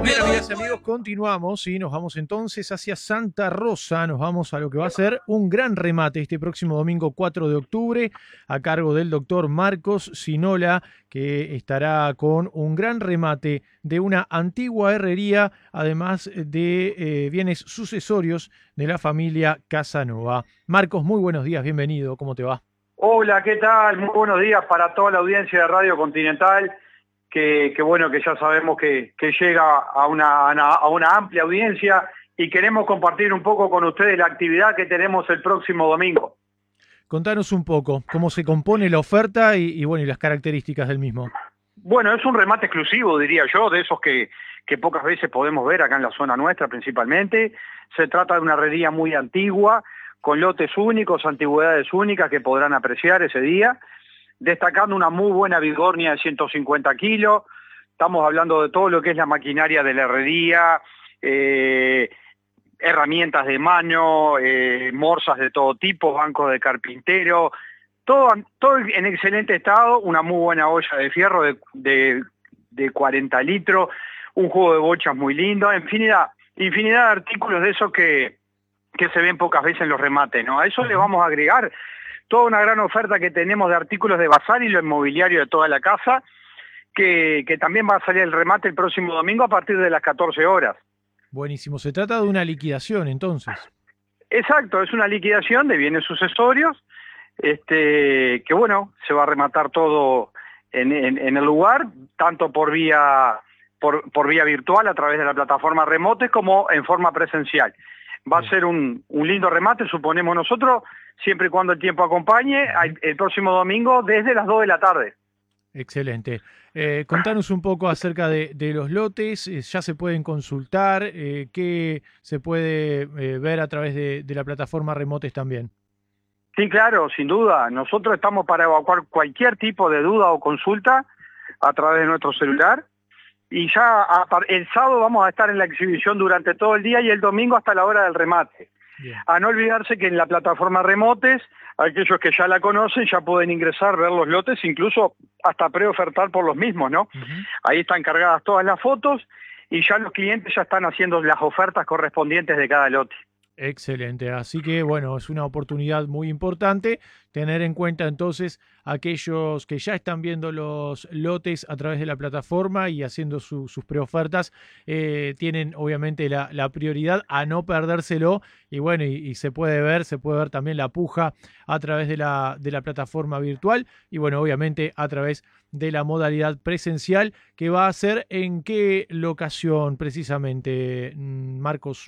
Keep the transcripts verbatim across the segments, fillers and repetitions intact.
Bueno, amigas y amigos, continuamos y nos vamos entonces hacia Santa Rosa. Nos vamos a lo que va a ser un gran remate este próximo domingo cuatro de octubre a cargo del doctor Marcos Sinola, que estará con un gran remate de una antigua herrería, además de eh, bienes sucesorios de la familia Casanova. Marcos, muy buenos días, bienvenido, ¿cómo te va? Hola, ¿qué tal? Muy buenos días para toda la audiencia de Radio Continental, que, que bueno, que ya sabemos que, que llega a una, a una amplia audiencia y queremos compartir un poco con ustedes la actividad que tenemos el próximo domingo. Contanos un poco cómo se compone la oferta y, y bueno, y las características del mismo. Bueno, es un remate exclusivo, diría yo, de esos que, que pocas veces podemos ver acá en la zona nuestra principalmente. Se trata de una herrería muy antigua, con lotes únicos, antigüedades únicas que podrán apreciar ese día, destacando una muy buena bigornia de ciento cincuenta kilos. Estamos hablando de todo lo que es la maquinaria de la herrería, eh, herramientas de mano, eh, morsas de todo tipo, bancos de carpintero, todo, todo en excelente estado, una muy buena olla de fierro de, de, de cuarenta litros, un juego de bochas muy lindo, infinidad, infinidad de artículos de esos que... que se ven pocas veces en los remates, ¿no? A eso le vamos a agregar toda una gran oferta que tenemos de artículos de bazar y lo inmobiliario de toda la casa, que, que también va a salir el remate el próximo domingo a partir de las catorce horas. Buenísimo, se trata de una liquidación entonces. Exacto, es una liquidación de bienes sucesorios, este, que bueno, se va a rematar todo en, en, en el lugar, tanto por vía, por, por vía virtual a través de la plataforma Remotes como en forma presencial. Va a ser un, un lindo remate, suponemos nosotros, siempre y cuando el tiempo acompañe, el próximo domingo desde las dos de la tarde. Excelente. Eh, contanos un poco acerca de, de los lotes, eh, ya se pueden consultar, eh, qué se puede eh, ver a través de, de la plataforma Remotes también. Sí, claro, sin duda. Nosotros estamos para evacuar cualquier tipo de duda o consulta a través de nuestro celular. Y ya a, el sábado vamos a estar en la exhibición durante todo el día y el domingo hasta la hora del remate. Bien. A no olvidarse que en la plataforma Remotes, aquellos que ya la conocen ya pueden ingresar, ver los lotes, incluso hasta preofertar por los mismos, ¿no? Uh-huh. Ahí están cargadas todas las fotos y ya los clientes ya están haciendo las ofertas correspondientes de cada lote. Excelente, así que bueno, es una oportunidad muy importante tener en cuenta entonces aquellos que ya están viendo los lotes a través de la plataforma y haciendo su, sus preofertas, eh, tienen obviamente la, la prioridad a no perdérselo y bueno, y, y se puede ver, se puede ver también la puja a través de la, de la plataforma virtual y bueno, obviamente a través de la modalidad presencial, que va a ser en qué locación precisamente, Marcos.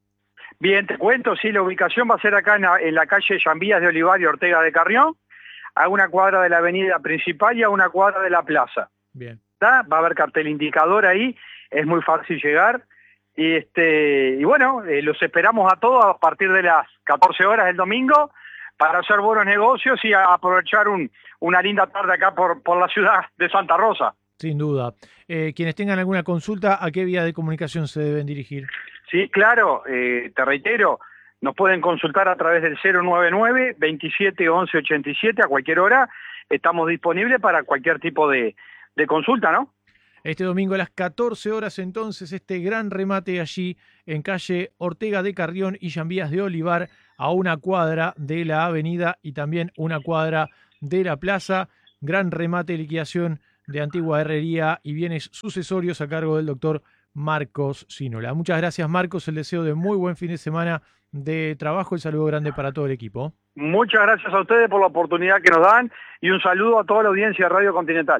Bien, te cuento, sí, la ubicación va a ser acá en la, en la calle Llambías de Olivar y Ortega de Carrión, a una cuadra de la avenida principal y a una cuadra de la plaza. Bien. ¿Está? Va a haber cartel indicador ahí, es muy fácil llegar. Y, este, y bueno, eh, los esperamos a todos a partir de las catorce horas del domingo para hacer buenos negocios y a aprovechar un, una linda tarde acá por, por la ciudad de Santa Rosa. Sin duda. Eh, quienes tengan alguna consulta, ¿a qué vía de comunicación se deben dirigir? Sí, claro, eh, te reitero, nos pueden consultar a través del cero nueve nueve, veintisiete once ochenta y siete a cualquier hora. Estamos disponibles para cualquier tipo de, de consulta, ¿no? Este domingo a las catorce horas entonces este gran remate allí en calle Ortega de Carrión y Llambías de Olivar, a una cuadra de la avenida y también una cuadra de la plaza. Gran remate, liquidación de antigua herrería y bienes sucesorios a cargo del doctor Marcos Sinola. Muchas gracias, Marcos. El deseo de muy buen fin de semana de trabajo. El saludo grande para todo el equipo. Muchas gracias a ustedes por la oportunidad que nos dan y un saludo a toda la audiencia de Radio Continental.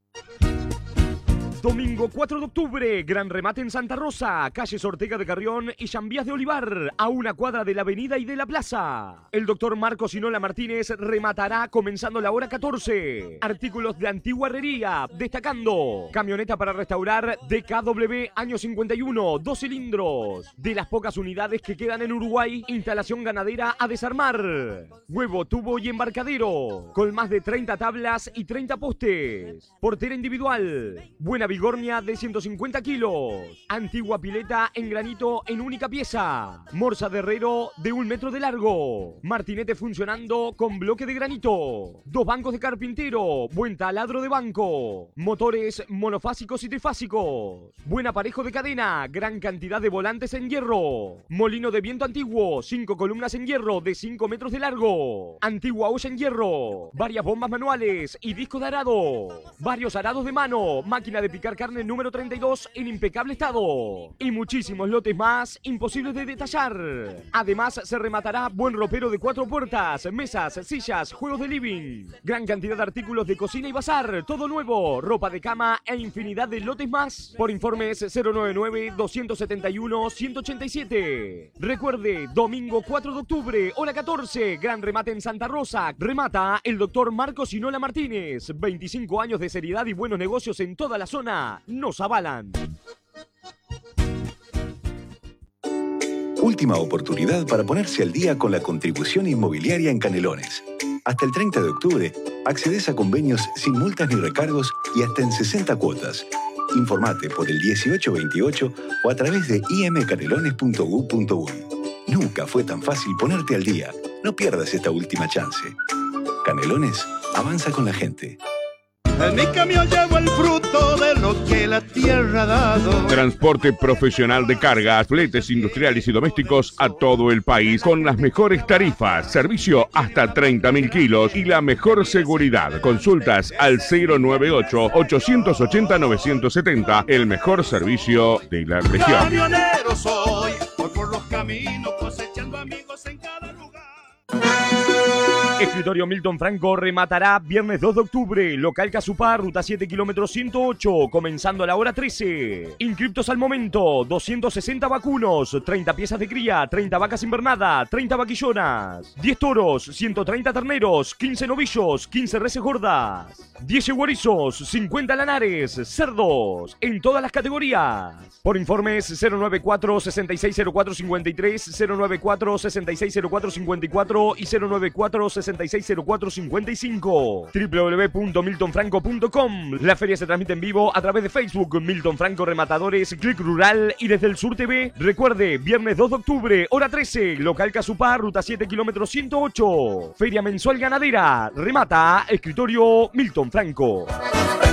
Domingo cuatro de octubre, gran remate en Santa Rosa, calles Ortega de Carrión y Llambías de Olivar, a una cuadra de la avenida y de la plaza. El doctor Marcos Sinola Martínez rematará comenzando la hora catorce. Artículos de antigua herrería, destacando camioneta para restaurar D K W año cincuenta y uno, dos cilindros. De las pocas unidades que quedan en Uruguay, instalación ganadera a desarmar. Huevo, tubo y embarcadero, con más de treinta tablas y treinta postes. Portera individual. Buena bigornia de ciento cincuenta kilos. Antigua pileta en granito en única pieza. Morsa de herrero de un metro de largo. Martinete funcionando con bloque de granito. Dos bancos de carpintero. Buen taladro de banco. Motores monofásicos y trifásicos. Buen aparejo de cadena. Gran cantidad de volantes en hierro. Molino de viento antiguo. Cinco columnas en hierro de cinco metros de largo. Antigua olla en hierro. Varias bombas manuales y disco de arado. Varios arados de mano. Máquina de picar carne número treinta y dos en impecable estado. Y muchísimos lotes más imposibles de detallar. Además se rematará buen ropero de cuatro puertas, mesas, sillas, juegos de living. Gran cantidad de artículos de cocina y bazar. Todo nuevo. Ropa de cama e infinidad de lotes más. Por informes cero noventa y nueve, doscientos setenta y uno, ciento ochenta y siete. Recuerde, domingo cuatro de octubre, hora catorce, gran remate en Santa Rosa. Remata el doctor Marcos Sinola Martínez. veinticinco años de seriedad y buenos negocios en toda la zona nos avalan. Última oportunidad para ponerse al día con la contribución inmobiliaria en Canelones. Hasta el treinta de octubre, accedes a convenios sin multas ni recargos y hasta en sesenta cuotas. Informate por el dieciocho veintiocho o a través de i m canelones punto u punto uy. Nunca fue tan fácil ponerte al día. No pierdas esta última chance. Canelones, avanza con la gente. En mi camión llevo el fruto de lo que la tierra ha dado. Transporte profesional de cargas, fletes industriales y domésticos a todo el país con las mejores tarifas, servicio hasta treinta mil kilos y la mejor seguridad. Consultas al cero noventa y ocho, ochocientos ochenta, novecientos setenta, el mejor servicio de la región. Camionero soy, voy por los caminos cosechando amigos en cada lugar. Escritorio Milton Franco rematará viernes dos de octubre, local Casupá, ruta siete kilómetros ciento ocho, comenzando a la hora trece. Inscriptos al momento, doscientos sesenta vacunos, treinta piezas de cría, treinta vacas invernada, treinta vaquillonas, diez toros, ciento treinta terneros, quince novillos, quince reses gordas, diez yeguarizos, cincuenta lanares, cerdos, en todas las categorías. Por informes cero noventa y cuatro, sesenta y seis cero cuatro cincuenta y tres, cero noventa y cuatro, sesenta y seis cero cuatro cincuenta y cuatro y cero noventa y cuatro, sesenta y seis cero cuatro cincuenta y cinco. doble u doble u doble u punto milton franco punto com. La feria se transmite en vivo a través de Facebook, Milton Franco Rematadores, Click Rural y desde el Sur T V. Recuerde, viernes dos de octubre, hora trece, local Casupá, ruta siete kilómetros ciento ocho. Feria mensual ganadera. Remata, escritorio Milton Franco.